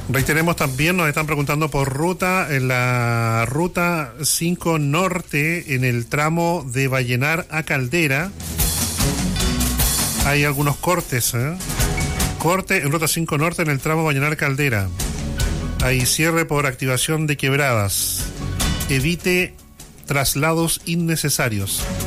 Reiteremos también, nos están preguntando por ruta, en la ruta 5 Norte, en el tramo de Vallenar a Caldera, hay algunos cortes, Corte en ruta 5 Norte en el tramo Vallenar a Caldera. Hay cierre por activación de quebradas. Evite traslados innecesarios.